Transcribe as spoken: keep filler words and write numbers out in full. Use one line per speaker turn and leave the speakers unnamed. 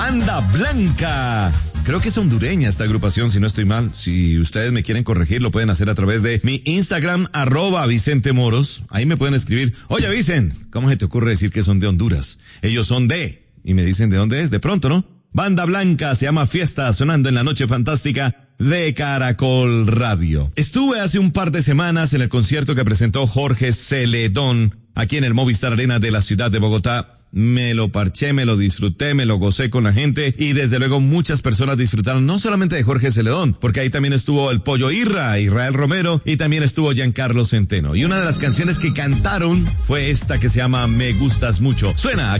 Banda Blanca. Creo que es hondureña esta agrupación, si no estoy mal. Si ustedes me quieren corregir, lo pueden hacer a través de mi Instagram, arroba Vicente Moros. Ahí me pueden escribir, oye Vicente, ¿cómo se te ocurre decir que son de Honduras? Ellos son de, y me dicen de dónde es, de pronto, ¿no? Banda Blanca, se llama Fiesta, sonando en la noche fantástica de Caracol Radio. Estuve hace un par de semanas en el concierto que presentó Jorge Celedón, aquí en el Movistar Arena de la ciudad de Bogotá. Me lo parché, me lo disfruté, me lo gocé con la gente y desde luego muchas personas disfrutaron no solamente de Jorge Celedón, porque ahí también estuvo el Pollo Irra, Israel Romero y también estuvo Giancarlo Centeno. Y una de las canciones que cantaron fue esta que se llama Me Gustas Mucho. Suena aquí.